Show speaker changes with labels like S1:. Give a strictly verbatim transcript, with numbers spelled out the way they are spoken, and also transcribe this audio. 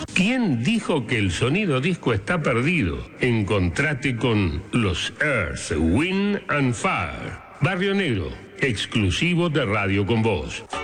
S1: ¿Quién dijo que el sonido disco está perdido? Encontrate con los Earth, Wind and Fire. Barrio Negro, exclusivo de Radio Con Voz.